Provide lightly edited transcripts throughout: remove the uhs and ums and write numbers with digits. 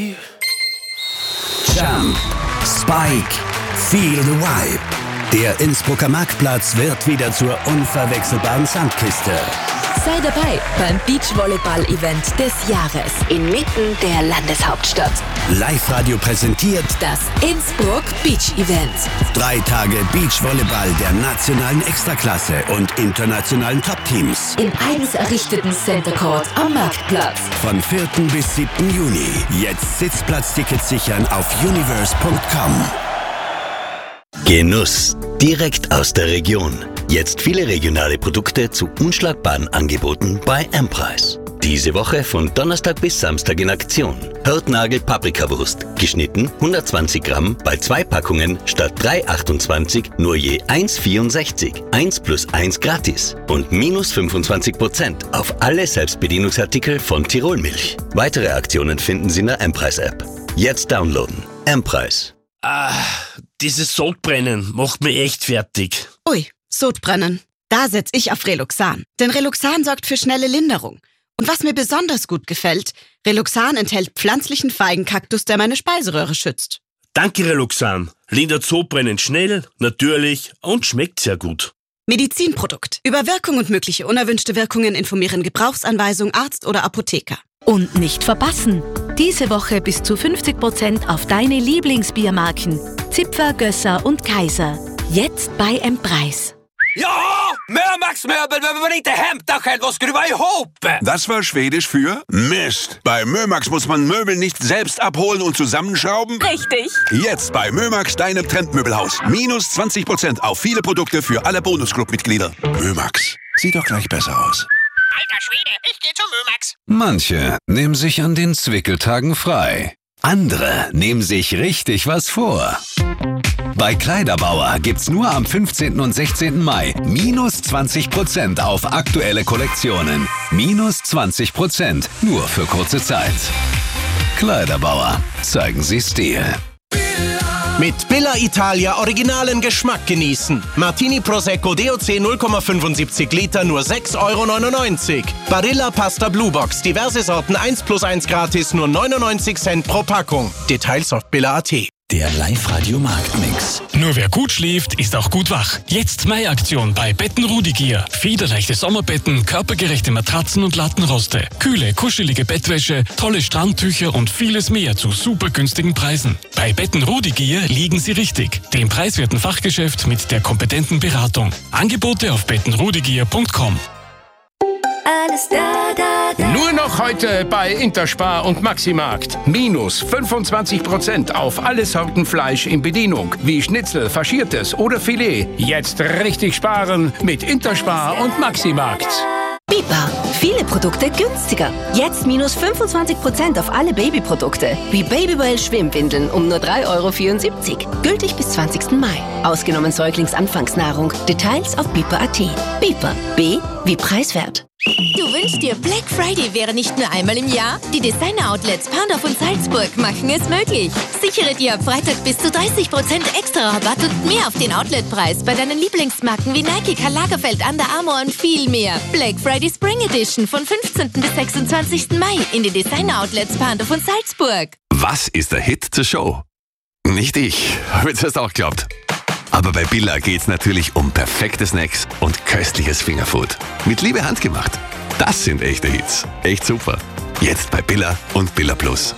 Jump, Spike, Feel the Vibe. Der Innsbrucker Marktplatz wird wieder zur unverwechselbaren Sandkiste. Sei dabei beim Beachvolleyball-Event des Jahres inmitten der Landeshauptstadt. Live-Radio präsentiert das Innsbruck Beach Event. 3 Tage Beachvolleyball der nationalen Extraklasse und internationalen Top-Teams. Im eigens errichteten Center Court am Marktplatz. Von 4. bis 7. Juni. Jetzt Sitzplatztickets sichern auf universe.com. Genuss. Direkt aus der Region. Jetzt viele regionale Produkte zu unschlagbaren Angeboten bei M-Preis. Diese Woche von Donnerstag bis Samstag in Aktion. Hörtnagel-Paprikawurst, geschnitten 120 Gramm bei 2 Packungen statt 3,28 nur je 1,64. 1 plus 1 gratis. Und minus 25% auf alle Selbstbedienungsartikel von Tirol Milch. Weitere Aktionen finden Sie in der M-Preis-App. Jetzt downloaden. M-Preis. Dieses Sodbrennen macht mich echt fertig. Ui, Sodbrennen. Da setz ich auf Reluxan. Denn Reluxan sorgt für schnelle Linderung. Und was mir besonders gut gefällt, Reluxan enthält pflanzlichen Feigenkaktus, der meine Speiseröhre schützt. Danke, Reluxan. Lindert Sodbrennen schnell, natürlich und schmeckt sehr gut. Medizinprodukt. Über Wirkung und mögliche unerwünschte Wirkungen informieren Gebrauchsanweisung, Arzt oder Apotheker. Und nicht verpassen! Diese Woche bis zu 50% auf deine Lieblingsbiermarken. Zipfer, Gösser und Kaiser. Jetzt bei M-Preis. Ja, Mörmax Möbel, wenn man inte hämtar själv och skruva ihop. Das war Schwedisch für Mist. Bei Mörmax muss man Möbel nicht selbst abholen und zusammenschrauben. Richtig. Jetzt bei Mörmax, deinem Trendmöbelhaus. Minus 20% auf viele Produkte für alle Bonusclub-Mitglieder. Mörmax. Sieht doch gleich besser aus. Alter Schwede, ich geh zu Mörmax. Manche nehmen sich an den Zwickeltagen frei. Andere nehmen sich richtig was vor. Bei Kleiderbauer gibt's nur am 15. und 16. Mai minus 20% auf aktuelle Kollektionen. Minus 20%, nur für kurze Zeit. Kleiderbauer, zeigen Sie Stil. Mit Billa Italia originalen Geschmack genießen. Martini Prosecco DOC 0,75 Liter nur 6,99 €. Barilla Pasta Blue Box, diverse Sorten 1 plus 1 gratis, nur 99 Cent pro Packung. Details auf billa.at. Der Live-Radio Marktmix. Nur wer gut schläft, ist auch gut wach. Jetzt Mai-Aktion bei Betten Rudigier. Federleichte Sommerbetten, körpergerechte Matratzen und Lattenroste. Kühle, kuschelige Bettwäsche, tolle Strandtücher und vieles mehr zu super günstigen Preisen. Bei Betten Rudigier liegen Sie richtig. Dem preiswerten Fachgeschäft mit der kompetenten Beratung. Angebote auf bettenrudigier.com. Alles da. Nur noch heute bei Interspar und Maximarkt. Minus 25% auf alle Sorten Fleisch in Bedienung. Wie Schnitzel, Faschiertes oder Filet. Jetzt richtig sparen mit Interspar und Maximarkt. Bipa. Viele Produkte günstiger. Jetzt minus 25% auf alle Babyprodukte. Wie Babywell Schwimmwindeln um nur 3,74 €. Gültig bis 20. Mai. Ausgenommen Säuglingsanfangsnahrung. Details auf bipa.at. Bipa. B wie preiswert. Du wünschst dir, Black Friday wäre nicht nur einmal im Jahr? Die Designer-Outlets Pandorf und Salzburg machen es möglich. Sichere dir ab Freitag bis zu 30% extra Rabatt und mehr auf den Outletpreis bei deinen Lieblingsmarken wie Nike, Karl Lagerfeld, Under Armour und viel mehr. Black Friday Spring Edition von 15. bis 26. Mai in den Designer-Outlets Pandorf und Salzburg. Was ist der Hit zur Show? Nicht ich, habe jetzt erst auch geglaubt. Aber bei Billa geht's natürlich um perfekte Snacks und köstliches Fingerfood. Mit Liebe handgemacht. Das sind echte Hits. Echt super. Jetzt bei Billa und Billa Plus.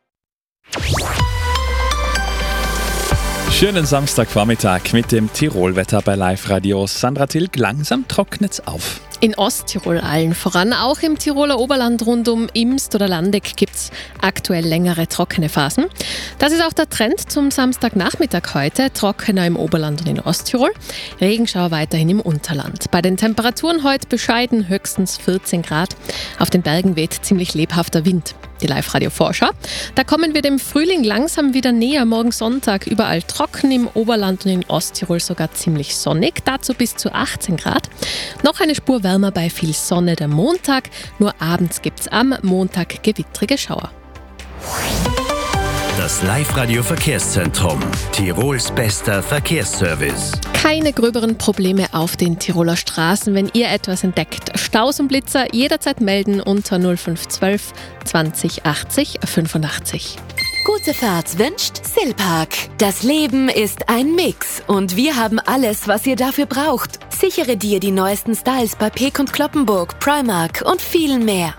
Schönen Samstagvormittag mit dem Tirolwetter bei Live Radio. Sandra Tilg, langsam trocknet's auf. In Osttirol allen voran, auch im Tiroler Oberland rund um Imst oder Landeck gibt's aktuell längere trockene Phasen. Das ist auch der Trend zum Samstagnachmittag heute. Trockener im Oberland und in Osttirol. Regenschauer weiterhin im Unterland. Bei den Temperaturen heute bescheiden, höchstens 14 Grad. Auf den Bergen weht ziemlich lebhafter Wind. Die Live-Radio-Vorschau. Da kommen wir dem Frühling langsam wieder näher. Morgen Sonntag überall trocken, im Oberland und in Osttirol sogar ziemlich sonnig. Dazu bis zu 18 Grad. Noch eine Spur wärmer bei viel Sonne der Montag. Nur abends gibt's am Montag gewittrige Schauer. Das Live-Radio Verkehrszentrum. Tirols bester Verkehrsservice. Keine gröberen Probleme auf den Tiroler Straßen, wenn ihr etwas entdeckt. Staus und Blitzer jederzeit melden unter 0512 20 80 85. Gute Fahrt wünscht Silpark. Das Leben ist ein Mix und wir haben alles, was ihr dafür braucht. Sichere dir die neuesten Styles bei Peek & Cloppenburg, Primark und viel mehr.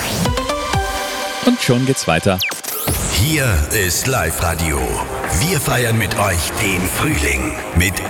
Und schon geht's weiter. Hier ist Live-Radio. Wir feiern mit euch den Frühling mit